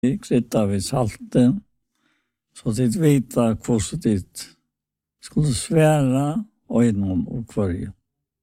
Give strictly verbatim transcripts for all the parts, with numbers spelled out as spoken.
kryddar vi salten, så det vita hvordan det skulle svära ögonen och kvarje.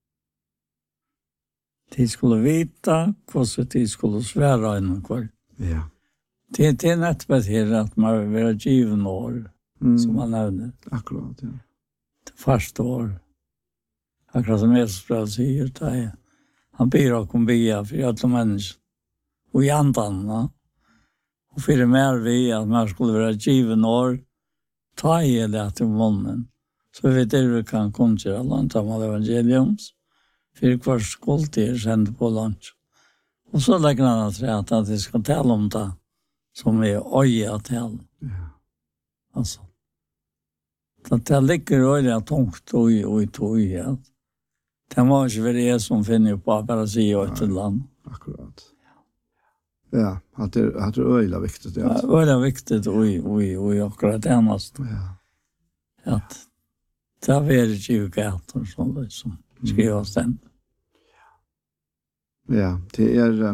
De skulle vita hvordan de skulle svära ögonen och kvarje. Ja. Det, det är nättbart här att man vill ha given år, mm. som man nämner. Akkurat, ja. Det första år. Akkurat som Jesus säger, det är, han ber och kom bia för alla människor. Och i andan, och för det mer vi att man skulle vara given år, ta i det till munnen. Så vi det vi kan kontra lantamal evangeliums, för kvar skuld till sända på lunch. Och så lägger han att säga att det ska tala om det som är öja till. Ja. Alltså. Så det ligger öja tungt och i och i tog. Ja. Det må inte vara det som finner på att bara säga ett till land. Akkurat. Ja, att det att det är öjla viktigt. Ja, öjla viktigt och i och i och i akkurat ennast. Ja. Att det är väldigt ju gator som liksom skriver sen. Ja, det är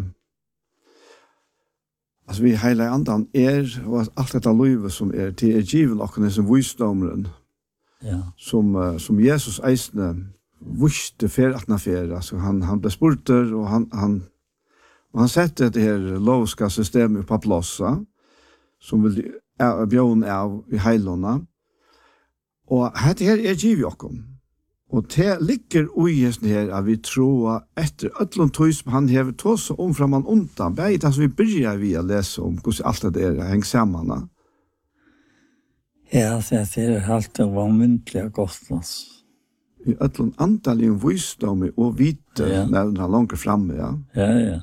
alltså vi hela andan är och allt detta liv som är till är given och den som visdomen. Ja. Som som Jesus eisne visste för att na för alltså han han blev spurter och han han och han sätter det här logiska systemet på plats som vill är björn av i heilona. Och det här är givet okom. Og det ligger ugesten her at vi tror etter ødlund tog som han hever tås om fra man undan, bare det som vi begynner vi å lese om hvordan alt det er hengt sammen. Ja, det er helt vanvindelig godt. I ødlund antallig om visdom og vite ja. Når han langt fremme, ja. Ja, ja.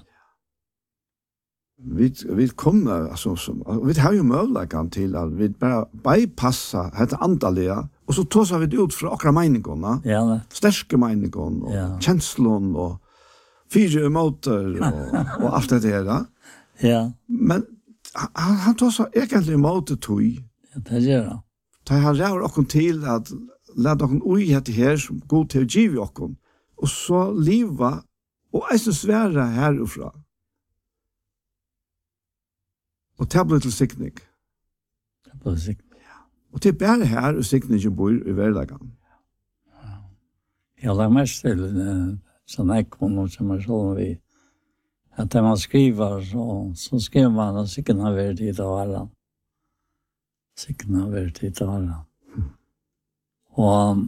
Vi, vi kommer, altså, som, vi har jo muligheten til at vi bare bypassa dette antallige, og så tåsar vi det ut fra akkurat meningene, ja, sterske meningene, og ja. kjenslene, og fire måter, og, og alt det der. Ja. Men han, han tåsar egentlig måte tog. Ja, det gjør han. Da han ræver okken til at la okken ui hette her som god til å give okken, og så liva, og eisen svære herufra. Og det blir til sikning. Det blir til sikning. Ja. Og det er bare her og sikningen bor i hverdagen. Ja. Jeg la mest til uh, sånn ekon og som er sånn vi at når man skriver så, så skriver man at sikningen har vært hit av alle. Sikningen har vært hit av alle. Mm. Og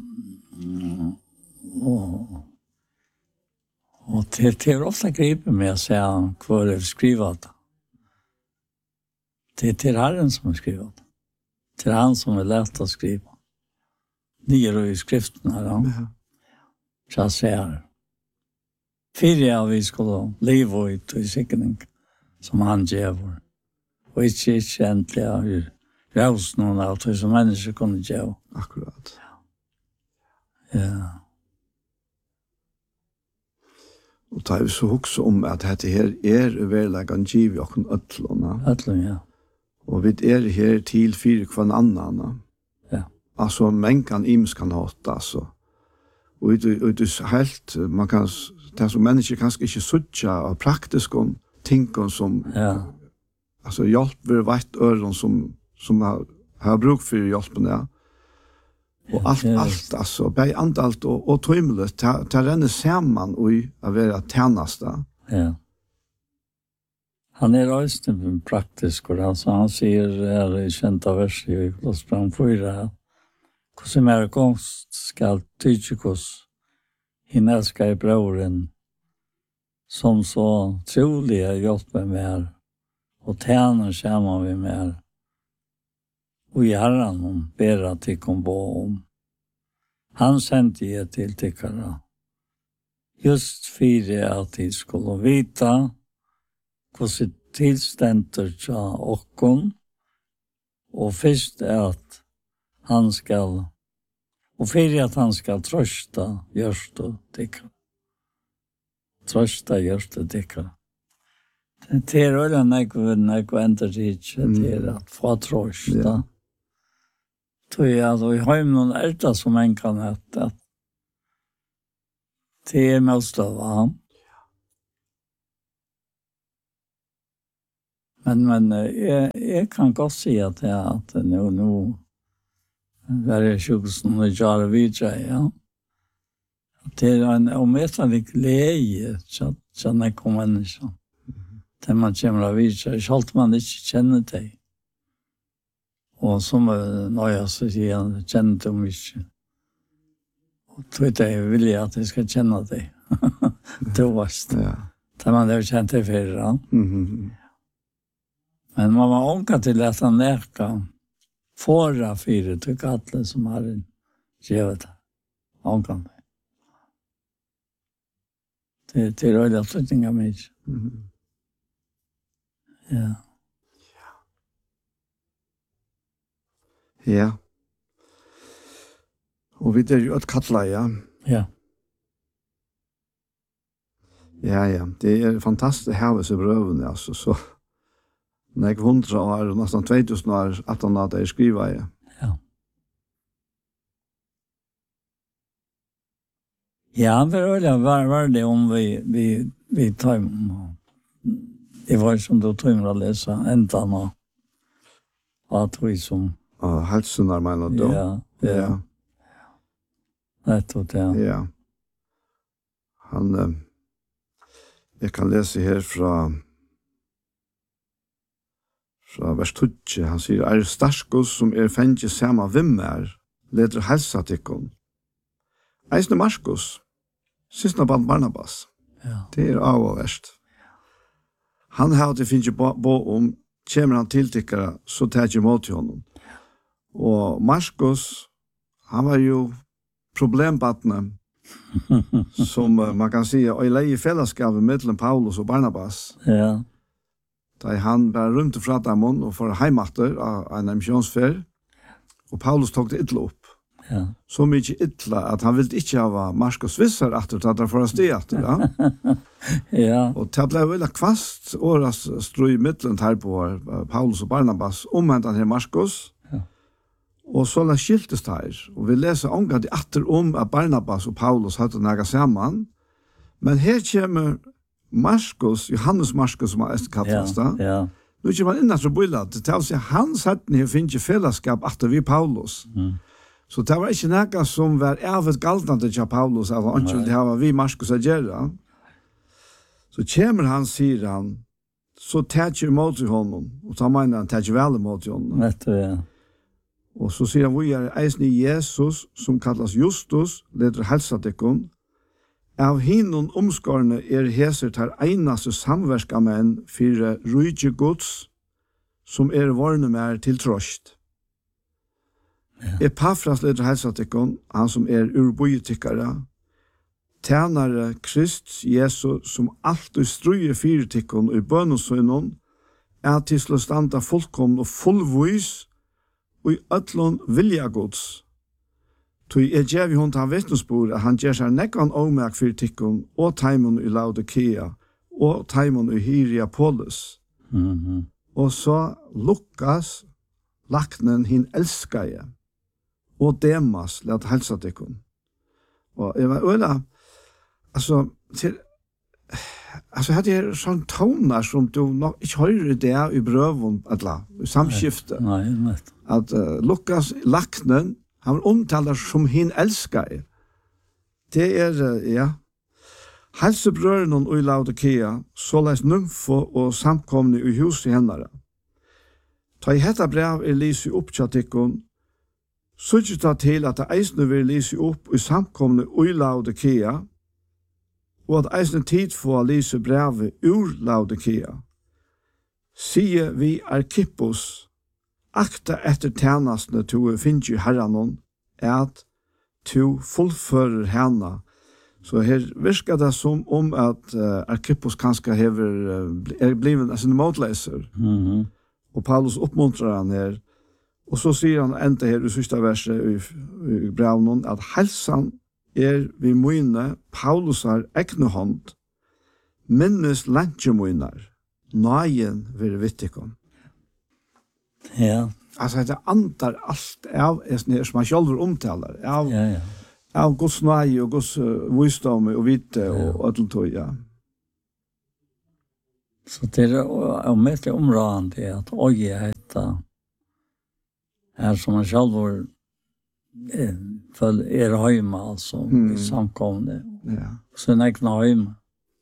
og og det, det er ofte gripet med å se hva det skriver det. Det är till Herren som har skrivit. Till han som är lätt att skriva. Nere i skriften här. Ja. Så jag säger. Fyra av vi skulle leva ut i sikning som han ger. Och inte egentligen hur raus någon av det som människor kunde ge. Akkurat. Ja. Och tar vi så också om att det här är överläggan giv och en ötlåna. Ötlåna, ja. Og vi er her til fire kvann annan. Ja. Altså, men kan ims kan hatt, altså. Og det er helt, man kan, det er som mennesker kanskje ikke suttja av praktiske ting som, ja. Altså, hjelp vil veit øren som, som har, har bruk for hjelpen, ja. Og alt, ja, alt, altså, bare andalt og, og tøymelet, til å renne sammen og å være tjeneste. Ja. Han är östen praktisk och alltså han säger är i kända vers i Kolosserbrev fyra. Hur mer konst ska tykos hinälska i broren som så troliga hjälper mer och tjänar samman vi mer. Och i Herren om ber att de kom på om. Han sände je till tyckare. Just för att de skulle vita hvordan tilstender tja okkon, og først er at han skal, og fyrir at han skal trøsta gjørste dikka. Trøsta gjørste dikka. Det er øyla nekve, nekve ender tidsi, det er at få trøsta. Så ja, og i heim noen erta som en kan hette, det er mest av ham. Men, men jeg, jeg kan godt si at jeg at nå, nå er det sjukelsen og gjør videre, ja. Det er en omettelig glede, så jeg kommer mennesker. Til man kommer av videre, ikke alt man ikke kjenner deg. Og som når jeg så sier han, kjenner du mig ikke. Og tror jeg jeg vil at jeg skal kjenne deg. Det var det. Ja. Til man har kjent deg før, ja. Mhm. Men man var ånka til at han lærka fåra fire til kattler som har en kjevet. Ånka med. Det, det er øyla flytting av mig. Mhm. Ja. Ja. Og vi er jo et kattla, ja. Ja. Ja, ja. Det er fantastisk havet i brøvene, altså. Så når jeg hundra år, nesten två tusen år, at han hadde jeg skriva, ja. Ja. Ja, det var var var det om vi vi vi tar det var som då tog man att läsa ända nå. Att vi som Og halsunar, mener du? ja, ja. Det var det. Ja. Han, eh, jeg kan lese her fra, fra vers tjugo. Han sier, er starskus som er fengt sama vimmer, leder helsa tikkun. Eisne Markus, sysna band Barnabas. Ja. Det er av og verst. Han har det finnes bo, bo om, kommer han til tikkara, så tar jeg imot til honom. Og Markus, han var jo problembattene, som uh, man kan si, og i leie fellesskapet mellom Paulus og Barnabas. Ja. Da han bare rundt fra dem og for heimater av en misjonsfer, og Paulus tok det ytla opp. Ja. Så mye ytla at han ville ikke ha Markus Visser etter, at han får stå etter, ja. Ja. Og det ble veldig kvast åras strøy mittlen her på uh, Paulus og Barnabas, omhendt han her Markus. Og så la skiltes her, og vi leser omgang atter om at Barnabas og Paulus hadde nægget sammen. Men her kommer Markus, Johannes Markus, som er kallast da. Ja. Ja. Nu kommer man inn etter bøyla, det tar seg hans hatten her finnes fellesskap atter vi Paulus. Mm. Så det var ikke nægget som var evet galtende til Paulus, at han ikke ville ha vi Markus å gjøre. Så kommer han, sier han, så tar ikke imot i honom, og så mener han, tar ikke vel imot i honom. Vet du, ja. Og så sier han, vi er eisen i Jesus, som kallas Justus, leder helsatikon. Av hinnon omskårene er heser til einaste samverska menn for rujtje gods, som er varne mer til trost. Ja. Epafras leder helsatikon, han som er urbojetikkare, tjenare Krist Jesus, som alltid struer fyrtikon og i bønnesøgnon, er til å standa fullkomn og fullvis, og i øtlån vilja gods. Tui er djevi hon ta vittnesbord at han gjer seg nekkan ommerk fyrir tikkun og taimon i Laodikea og taimon i Hierapolis. Mhm. Og så Lukas, laknen hin elskaje, og Demas let helsa tikkun. Og jeg var øyla, altså, til, altså, hadde jeg sånn toner som du nok ikke hører det i brøven, eller i samskiftet. Nei, vet. At uh, Lukas, laknen, han omtaler som hin elskar. Det er, uh, ja, helsebrøren og i Laodikea, såleis nymfo og samkomne i huset hennare. Ta i hetta brev er lysi opp tjatikkun, så ikke ta til at det eisne vil lysi opp i samkomne i Laodikea, og at eisne tid få lyse brevet ur Laodikea. Sige vi Arkippos, akta etter tjenestene to finnes i herrenon, at to fullfører henne. Så her virker det som om at uh, Arkippos kanskje hever, uh, er blivet en sin motleser. Mhm. Og Paulus oppmuntrer han her. Og så sier han enda her i sista verset i, i brevnen, at helsan er vi mine Paulus har ekne hånd, minnes lantje munar, nøyen vil vittikon. Ja. Altså, det andar alt av, som han selv omtaler, av, Ja, ja. av Guds nøye og Guds uh, visdom og vite og alt tog, ja. Så det är om ett område att oj heter här som man själv var för er hemma alltså mm. i samkomne. Ja. Så egna hem.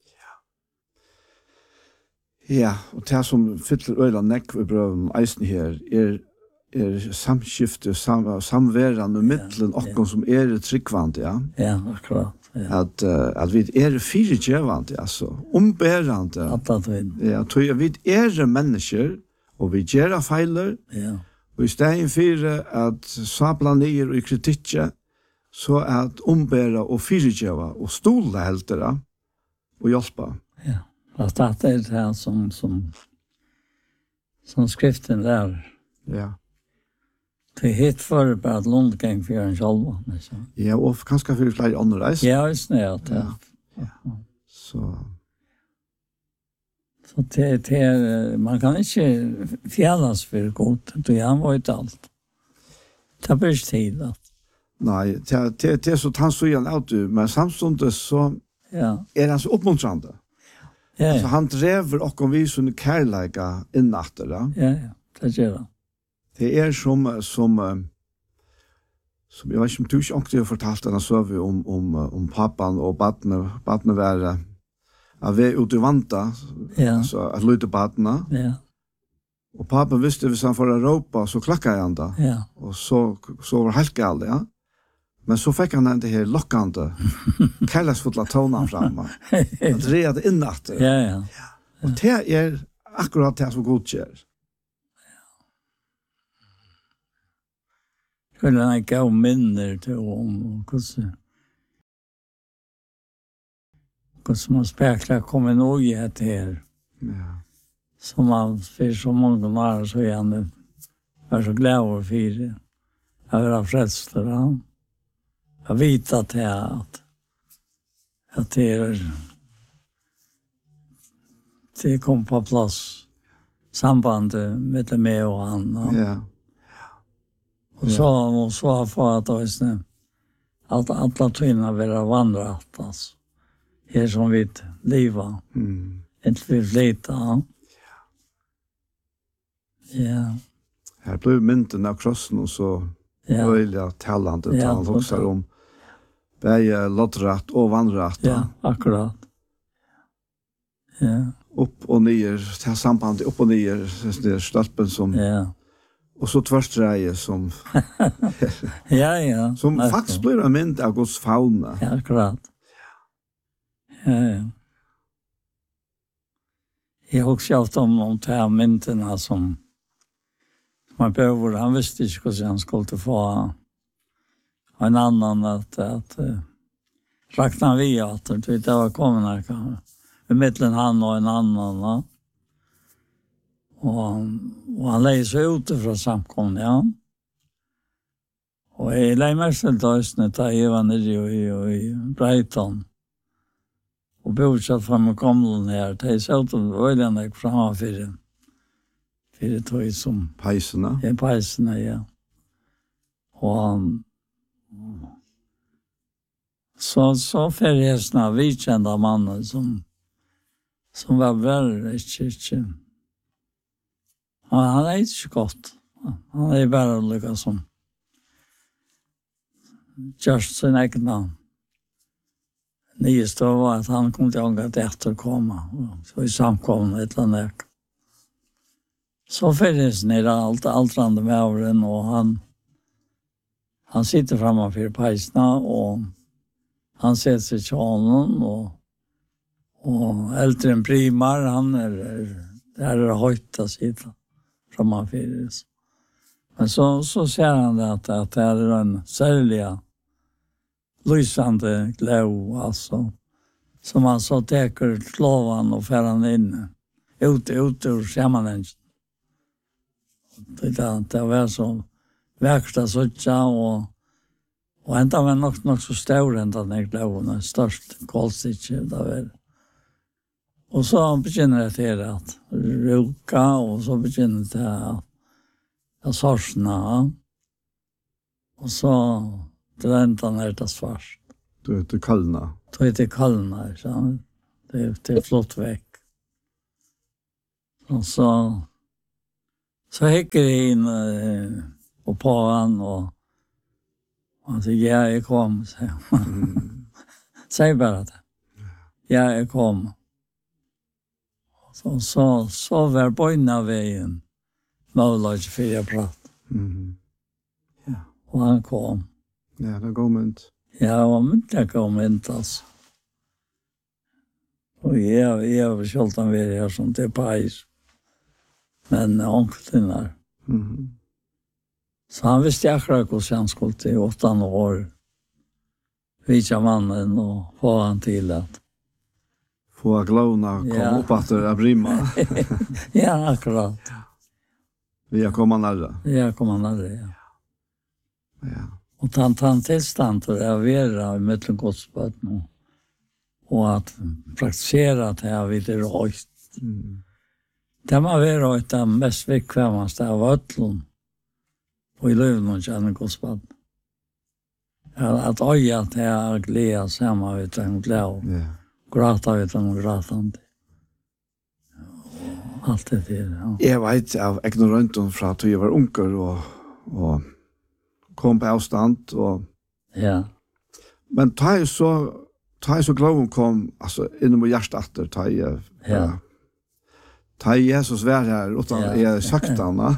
Ja, og det som fyller øyla nekk ved brøven eisen her, er, er samskifte, sam, samværende middelen ja, ja. Som er tryggvand, ja. Ja, akkurat. Ja. At, uh, at vi er firegjøvand, altså, ombærende. At at vi. Ja, tog vi er mennesker, og vi gjør feiler, ja. Og i stedet for at sabla nyer og kritikke, så at ombæra og firegjøva og stola heltere og hjelpa. Ja. Fast det är det här som, som, som skriften lär. Ja. Det är hit för bara att Lundgäng för en själv. Ja, och kanske för flera andra reis. Ja, just det. Ja. Ja. Ja. Så. Så det, det är, man kan inte fjällas för gott. Det är han var inte allt. Det blir inte tid. Nej, det, det, det är så tant så igen out du, men samstundes så ja. är han så uppmuntrande. Ja, ja. Så han drever och om vi sån kärleka innatter, ja. Ja, ja, det gör han. Det är som som som jag vet inte om du också har fortalt den så vi om om om pappan och barnen barnen var av vi ute i vanta. Ja. Så att lyda barnen. Ja. Och pappan visste vi sen för Europa så klackade han då. Ja. Och så så var helt galet, ja. Men så fick han det här lockande kärleksfulla tonen fram. Att reda innatt. Ja, ja, ja. Och det är akkurat det som god gör. Hur den är gav minner till om hur hur man speklar kommer nog i det här. Ja. Som man för så många år så är han var så glad och fyr. Jag var frälst för han. Jag vet att det är att, att det är det kom på plats sambandet med mig och han. Och, ja. och så och så för att det att alla tvinna vara vandrat alltså. Här som vi lever. Mm. Inte vi flyta. Ja. Ja. Här blev mynten av krossen och så Ja. Öliga talandet ja, han också om bäge lotträtt och vandrätt. Ja, akkurat. Ja. Upp och ner, det här sambandet upp och ner, det stolpen som Ja. och så tvärstreje som ja, ja. som Akkurat. faktiskt blir en mynd av Guds fauna. Ja, akkurat. Ja, ja. Jag har också haft om de här mynterna som man behöver, han visste inte hur han skulle få en annan att, att uh, räkna vi att det var kommande här. I mitten han och en annan. Ja. Och, och han lägger sig utifrån samkomna, ja. Och jag lägger mig till dösnet där jag var nere i, i Brighton. Och bosatt fram och kom här. Det är så att det var den där framför för det tog som Pejserna. Ja, pejserna, ja. Och så så förresten vi kända mannen som som var väldigt inte. Han han är inte gott. Han är bara lika som just sin egen nyest var att han kom till att efterkomma. Så i samkomna ett eller annat. Så fördes ner allt altrande med åren och han han sitter framför pejsarna och han sätter sig till honom och och äldre än primar han är där är höjt att sitta framför oss. Men så så ser han att att det är en särliga lysande glow alltså som han så täcker slavan och färran in ut ut ur sammanhanget. Det det var så verkstad så tjå och och ända var nog nog så stor ända när glowen störst kolsitch där väl. Och så begynner det att ruka och så begynner det att att sorsna. Och så dräntan är det svart. Du vet, det kallna. Då är det kallna, så det, det är flott väck. Och så så gick det in eh, och på han och han sa ja, jag kom. Så. Mm. Säg bara det. Ja, jag kom. Så, så, så var bøyna vägen. Målade för jag prat. Mm. Ja. Och han kom. Ja, det går mynt. Ja, och mynt kom inte alltså. Och jag, jag har skjult han vid här som till pajs. Men onklen där. Mm. Så han visste akkurat hur han skulle till åtta år. Vita mannen och få han till att. Få glåna kom ja. upp att det brimma. Ja, akkurat. Vi har kommit nära. Vi har kommit nära, ja. Ja. Och tant han tillstånd att vara i mitten godsböten och att praktisera det här vid det röjt. Mm. Det var röjt det mest viktigaste av ötlun och i löven och känner godsböten. Att öja det här glädja samma vid den glädja. Ja. Grata vid den gratande. Allt det där. Ja. Jag vet av ignoranten från att jag var unker och, och kom på avstånd. Och, ja. Men ta jag så, ta jag så glöm kom alltså, inom hjärtat. Ta jag, ja. Ta Jesus var här utan ja. Jag sagt han.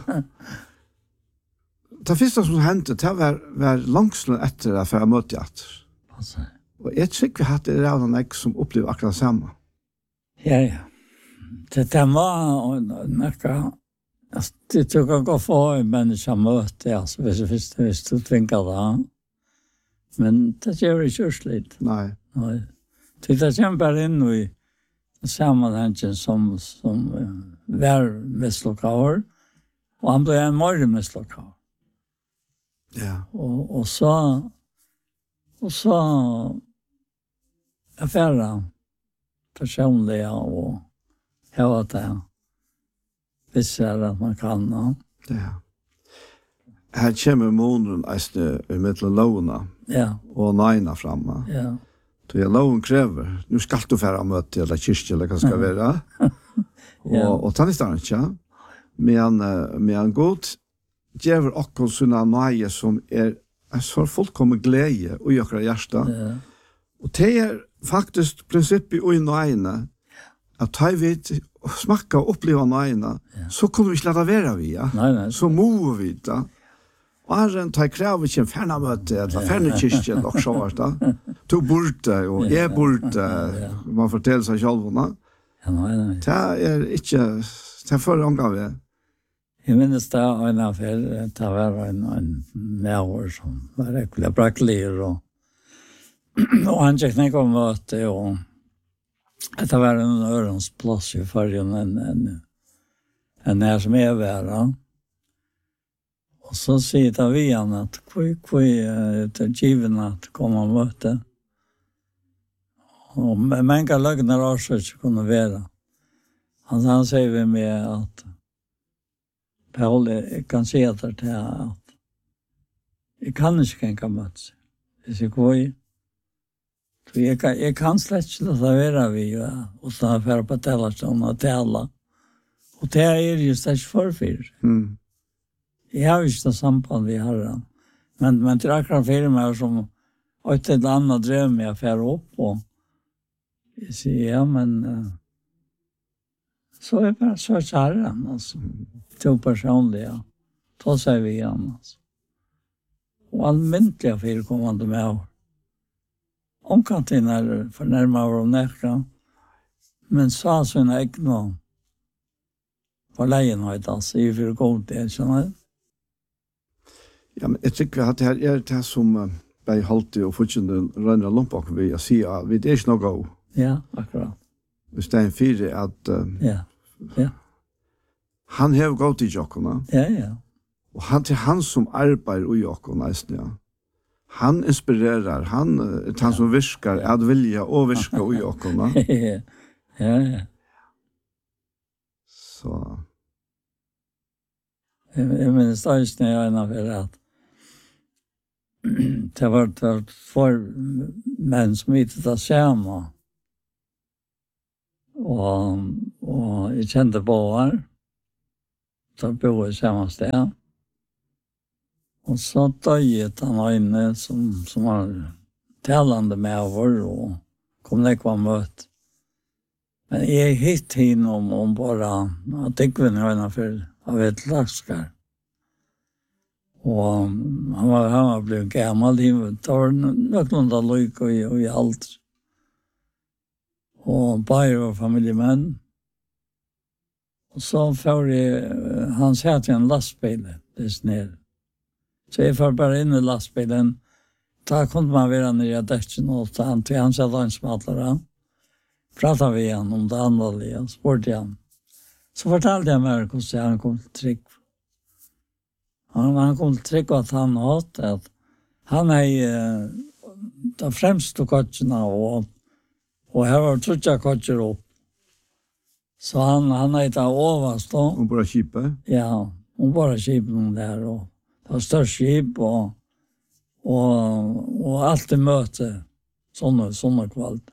Det första som hände, det var, var långslån efter att jag mötte hjärtat. Och jag tycker vi hade redan en som upplevde akkurat samma. Ja, ja. Det där var näka det tog att gå för en människa möte, alltså, hvis, hvis, hvis du tvingar det. Men det gör det körsligt. Nej. Nej. Det där kämpar in i sammanhangen som, som var misslokar, och han blev en morgon misslokar. Ja. Och, och så och så affärer personliga och hela det. Visser att man kan. Ja. Ja. Här kommer månen i mittel låna. Ja. Och najna framme. Ja. Så jag lån kräver. Nu ska du färra möte eller kyrka eller vad ska vara. ja. Och och tannis där inte. Men men god ger också såna naje som är så fullkommen glädje och göra hjärta. Ja. Och det är faktiskt princip i najna. Att ta vid smaka och uppleva najna. Ja. Så kommer vi släta vara vi. Ja. Nej, nej. Så må vi da. Og han tar krav ikke en færna møte, eller færna kyrkje, eller så var det. To borte, og jeg borte, man forteller seg selv. Ja, nei, nei. Det er ikke, det er for omgave. Jeg minnes det var en affær, det var en, en nærår som var ekkelig brakkelig, og, og han tjekk nek om møte, og det var en ørensplass i fargen enn en, en nær som er vært. Och så säger vi han att kvui kvui är given att komma och möta. Och många lögner har så att kunna vara. Han, han säger vi med att Paul kan säga det till att jag kan inte tänka möta. Det är kvui. Jag kan, jag kan släcka det vara vi utan att föra på telefon och tala. Och det är ju släcka förfyr. Mm. Jag har inte samband med herren. Men, men det är akkurat för mig som ett eller annat dröm jag får upp. Och jag säger, ja men uh, så är det bara så att herren. Alltså. Två personliga. Då säger vi igen. Alltså. Och allmänliga förekommande med år. Omkantinn är förnärmare och närka. Men så sina egna förlegenhet. Alltså, i för god del. Känner Ja, men jeg tykker at det her er det som uh, bei halte og fortsatte rønner lompak vi å si at vi er ikke noe gå. Ja, akkurat. Hvis det er en fire at uh, ja. Ja. han har gått i jokkene. Ja, ja. Og han til han som arbeider i jokkene, ja. Han inspirerer, han er han som virker, at vilja og virke i jokkene. ja, ja. Så... Jeg, jeg minnes da ikke når jeg er for at det var for menn som ikke det samme. Og, og jeg kjente på her. så bor i samma sted. Och så döjet han inne som, som var talande med över och kom det kvar mött. Men jag hitt hin om, om bara att det kunde höra för av ett laskar. Och han var, han var blivit gammal. Det var någorlunda lyck och, och i allt. Och bara var familjemän. Och så får jag, han säger till en lastbil, det är ner. Så jag får bara in i lastbilen. Då kunde man vara nere i däcken och ta han till hans landsmatlare. Pratade vi igen om det andra, spurte han. Så fortalte jag mig hur han kom till Trygg. Han, han kom till Trygg att han hade att han är de främsta coacherna och, och här var trutja coacher upp. Så han, han är där överst då. Och bara kipa? Ja, hon bara kipen där och det var störst skip och, och, och alltid möte sådana, sådana kvalt.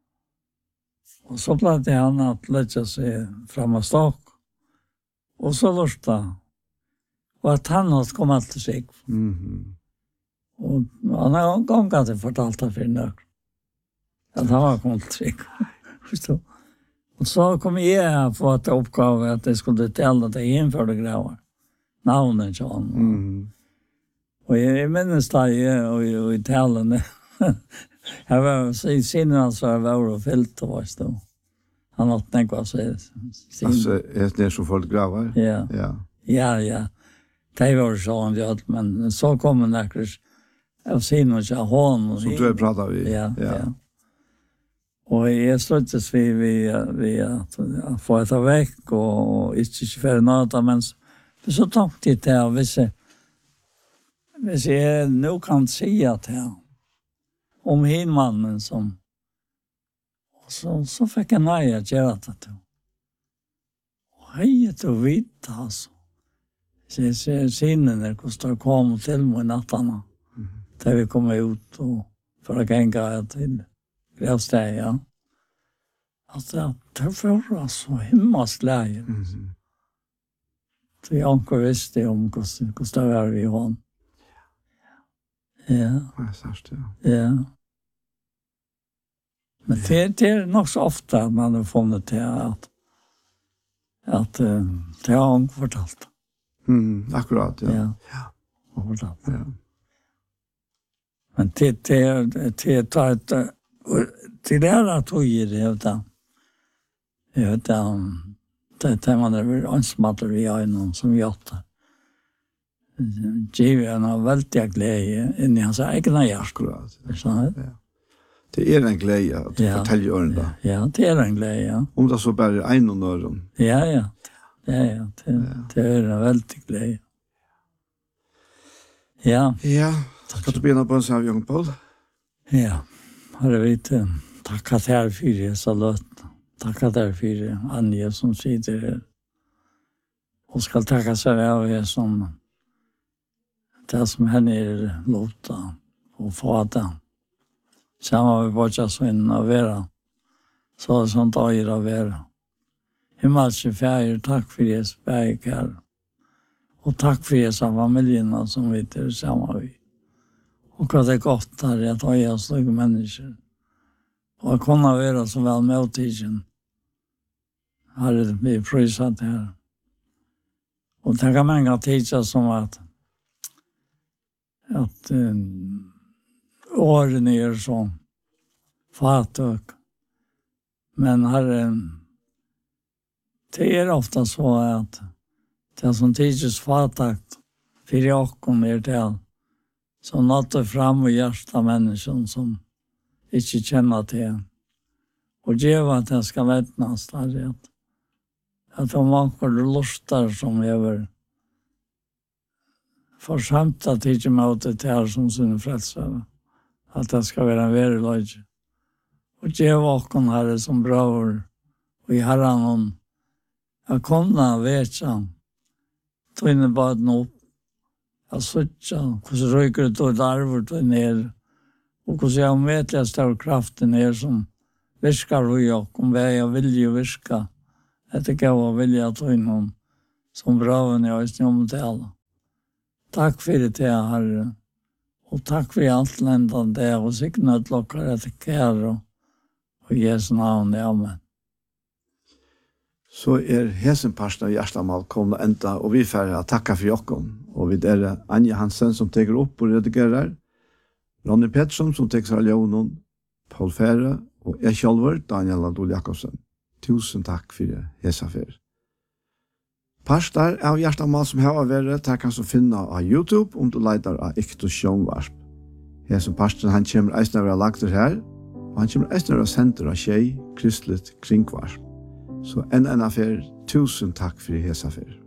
Och så plattade han att lägga sig fram och stock. Och så lörsta. Och att han hade kommit till sig. Mhm. Och han har en gång att fortalt det för nöck. Att han var kommit till sig. Förstå? Och så kom jag få ett uppgave att det skulle tälla det införde gravar. Navnet till honom. Mhm. Och jag minns det och, och, och i talen. Jag var i sinnen så jag var och fyllt och var stå. Han har tänkt vad säger. Alltså, är det så folk gravar? Ja. Ja. Ja, ja. Det var så han gör, men så kommer det av sinnen så hon. Så tror jag pratar vi. Ja, ja. ja. Och jag slutades vi, vi, vi att, att få ett väck och, och inte för något, men så tänkte jag till att hvis jag, hvis jag nu kan säga till honom om hinmannen som så så fick jag nej att göra det. Och hej du vet alltså. Så så sinnen när kostar kom till mig nattarna. Mm. Där vi kommer ut och för att gänga till grävsteg, ja. Alltså det var alltså himmasläge. Mm. Så jag inte visste om hur det var vi hon. Ja. Ja, särskilt, ja. Ja. Men det, det är nog så ofta att man har funnit det att, att uh, det har hon fortalt. Mm, akkurat, ja. Ja, ja. Hon fortalt. Ja. Men det är det tar ett till det här att hon ger det utan jag vet om det är man är en smatter i ögonen som gjorde. Giver en väldigt glädje in i hans egna hjärta. Ja. Det är en glädje att ja. Fortälja öronen. Ja, ja, det är en glädje. Ja. Om det så bara är en och öron. Ja, ja. Ja, ja. Det, ja. Det är en väldigt glädje. Ja. Ja. Tack att du bena på en sån här Jan Paul. Ja. Har du vet, tack att jag är för så lött. Tack att jag är för Anja som sitter här. Och ska tacka sig av er som det som henne är låta och fata. Samma vi bara så in och vara. Så sånt dagar av vara. Himmelske färger, tack för er spärkar. Och tack för er som familjerna som vi är samma vi. Och att det är gott här att ha er slug människor. Och att kunna vara så väl med tiden. Har det blivit prysat här. Och det kan många tider som att att um, åren är så fatök. Men här det är ofta så att det som tids fatakt för jag kommer till som nått fram och hjärsta människan som inte känner till. Och geva att det ska vätnas där att att de makar lustar som lever församt att inte möta det här som sin frälsare. Att det ska vara en verklig. Och geva åken här som bror och i herran hon jag kunna veta då innebär det upp jag switcha hur röker det och darver då ner och hur jag vet jag stor kraften är som viskar och jag om vad jag vill ju viska. Det kan vara vilja att ta in någon som braven jag är omtala. Tack för det, Herre. Och tack för allt ländan det och signat lockar ett kär och Jesu namn. Amen. Så er hesen parsten av Gjerstamal kom enda, og vi får takka for jokken. Og vi er Anja Hansen som teker opp og redigerer, Ronny Pettersson som teker seg av Leonon, Paul Fære, og jeg selv, Daniel Adol Jakobsen. Tusen takk for det, hesa for. Parstar av Gjerstamal som har vært, der kan du finne av YouTube om du leiter av Iktus Sjånvarsp. Hesen parsten, han kommer eisne av lagt her, og han kommer eisne av senter av Tjei, Kristelig Kringvarsp. Så en en affär, tusen tack för det här affär.